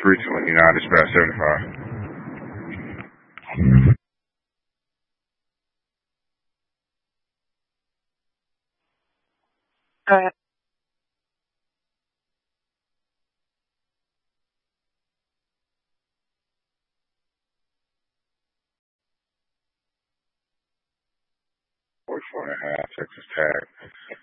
recently. You know, I dispatched 75. Uh, 44 and a half, Texas Tag.